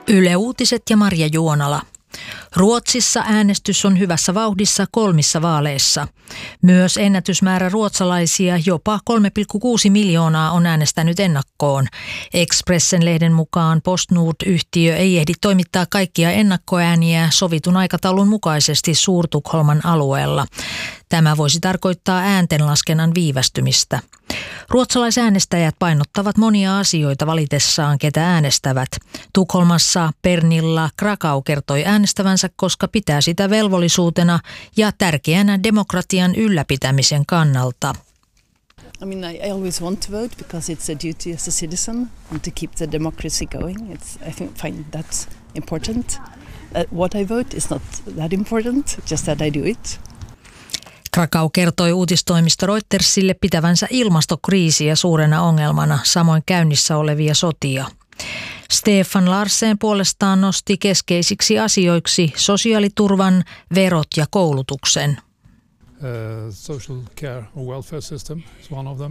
Yle Uutiset ja Marja Juonala. Ruotsissa äänestys on hyvässä vauhdissa 3 vaaleissa. Myös ennätysmäärä ruotsalaisia, jopa 3,6 miljoonaa, on äänestänyt ennakkoon. Expressen-lehden mukaan PostNord-yhtiö ei ehdi toimittaa kaikkia ennakkoääniä sovitun aikataulun mukaisesti Suur-Tukholman alueella. Tämä voisi tarkoittaa ääntenlaskennan viivästymistä. Ruotsalaisäänestäjät painottavat monia asioita valitessaan, ketä äänestävät. Tukholmassa Pernilla Krakau kertoi äänestävänsä, koska pitää sitä velvollisuutena ja tärkeänä demokratian ylläpitämisen kannalta. I mean, I always want to vote because it's a duty as a citizen and to keep the democracy going. I find that's important. What I vote is not that important, just that I do it. Krakau kertoi uutistoimisto Reutersille pitävänsä ilmastokriisiä suurena ongelmana, samoin käynnissä olevia sotia. Stefan Larsen puolestaan nosti keskeisiksi asioiksi sosiaaliturvan, verot ja koulutuksen. Social care or welfare system is one of them.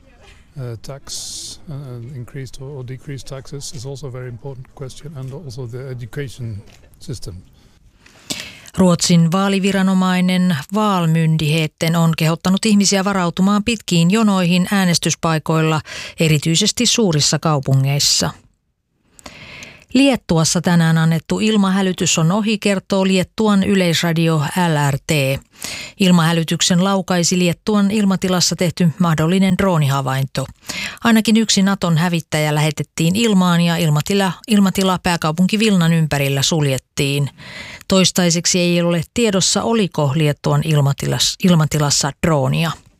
Tax increased or decreased taxes is also a very important question, and also the education system. Ruotsin vaaliviranomainen Valmyndigheten on kehottanut ihmisiä varautumaan pitkiin jonoihin äänestyspaikoilla, erityisesti suurissa kaupungeissa. Liettuassa tänään annettu ilmahälytys on ohi, kertoo Liettuan yleisradio LRT. Ilmahälytyksen laukaisi Liettuan ilmatilassa tehty mahdollinen droonihavainto. Ainakin yksi Naton hävittäjä lähetettiin ilmaan ja ilmatila pääkaupunki Vilnan ympärillä suljettiin. Toistaiseksi ei ole tiedossa, oliko Liettuan ilmatilassa droonia.